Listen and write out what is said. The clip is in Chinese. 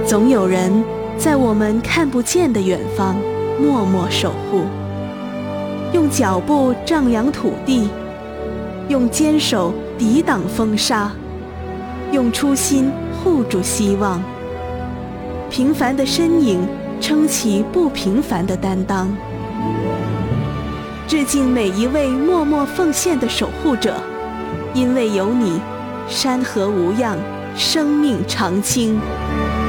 总有人在我们看不见的远方默默守护，用脚步丈量土地，用坚守抵挡风沙，用初心护住希望。平凡的身影撑起不平凡的担当。致敬每一位默默奉献的守护者，因为有你，山河无恙，生命常青。